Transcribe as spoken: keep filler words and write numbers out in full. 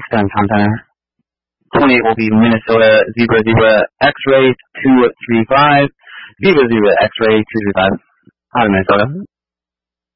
Eastern Time Center. twenty-eight will be Minnesota Zebra Zebra X-Ray two three five. Zebra Zebra X-Ray two three five. Out of Minnesota.